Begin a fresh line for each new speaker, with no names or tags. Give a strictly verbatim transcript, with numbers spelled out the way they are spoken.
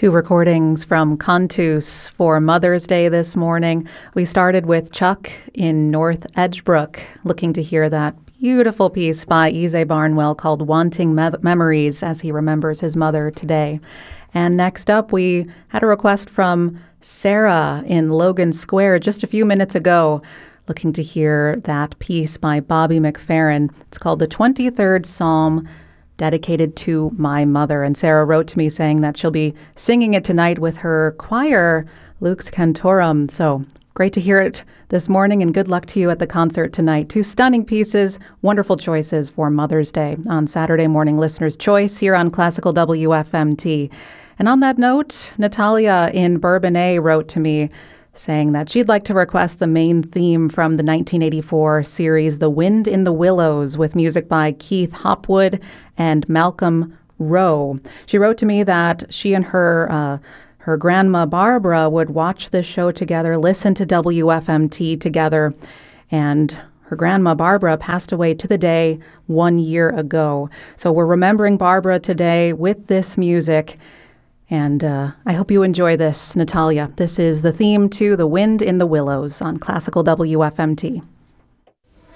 Two recordings from Contus for Mother's Day this morning. We started with Chuck in North Edgebrook, looking to hear that beautiful piece by Eze Barnwell called Wanting Me- Memories as he remembers his mother today. And next up, we had a request from Sarah in Logan Square just a few minutes ago, looking to hear that piece by Bobby McFerrin. It's called The twenty-third Psalm, dedicated to my mother. And Sarah wrote to me saying that she'll be singing it tonight with her choir, Lux Cantorum. So great to hear it this morning, and good luck to you at the concert tonight. Two stunning pieces, wonderful choices for Mother's Day on Saturday Morning Listener's Choice here on Classical W F M T. And on that note, Natalia in Bourbonnais wrote to me saying that she'd like to request the main theme from the nineteen eighty-four series The Wind in the Willows, with music by Keith Hopwood and Malcolm Rowe. She wrote to me that she and her uh, her grandma Barbara would watch this show together, listen to W F M T together, and her grandma Barbara passed away to the day one year ago. So we're remembering Barbara today with this music. And uh, I hope you enjoy this, Natalia. This is the theme to The Wind in the Willows on Classical W F M T.